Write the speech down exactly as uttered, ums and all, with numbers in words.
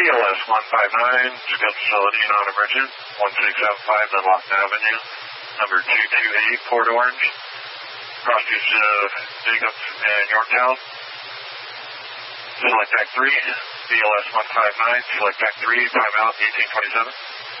L S one five nine, skilled facility, non-emergent, one six seven five Dunlop Avenue, number two two eight, Port Orange, cross use of Jacobs and Yorktown. Select back three, B L S one five nine, select back three, timeout eighteen twenty-seven.